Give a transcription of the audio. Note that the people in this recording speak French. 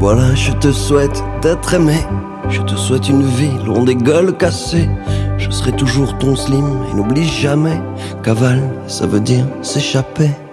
Voilà, je te souhaite d'être aimé. Je te souhaite une vie loin des gueules cassées. Je serai toujours ton slim et n'oublie jamais qu'aval, ça veut dire s'échapper.